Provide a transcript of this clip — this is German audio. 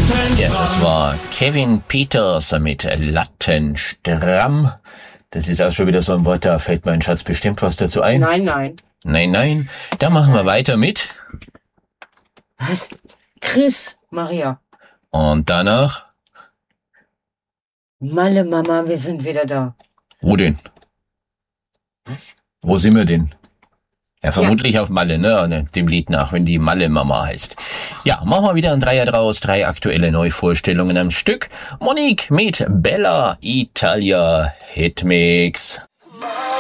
Ja, das war Kevin Peters mit Lattenstramm. Das ist auch schon wieder so ein Wort, da fällt mein Schatz bestimmt was dazu ein. Nein. Nein. Da machen wir weiter mit. Was? Chris, Maria. Und danach? Malle Mama, wir sind wieder da. Wo denn? Was? Wo sind wir denn? Ja, vermutlich auf Malle, ne? Dem Lied nach, wenn die Malle Mama heißt. Ja, machen wir wieder ein Dreier draus. 3 aktuelle Neuvorstellungen am Stück. Monique mit Bella Italia Hitmix.